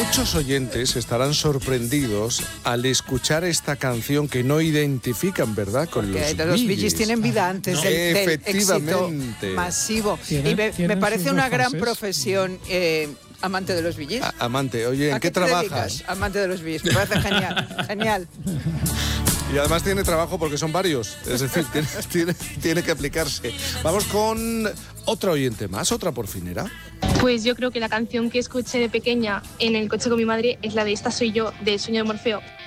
Muchos oyentes estarán sorprendidos al escuchar esta canción que no identifican, ¿verdad? Con Porque los los Bee Gees tienen vida antes del éxito masivo. Y me parece una gran profesión. Amante de los Bee Gees. Amante, oye, ¿en qué trabajas? Dedicas? Amante de los Bee Gees, me parece genial, genial. Y además tiene trabajo porque son varios, es decir, tiene que aplicarse. Vamos con otra oyente más, otra porfinera. Pues yo creo que la canción que escuché de pequeña en el coche con mi madre es la de Esta soy yo, de Sueño de Morfeo.